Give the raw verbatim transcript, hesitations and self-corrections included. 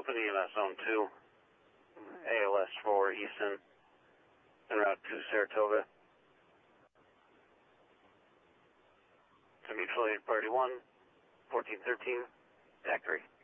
Open E M S Zone two, A L S four Easton, en route to Saratoga. To mutual aid party one, fourteen thirteen, T A C three.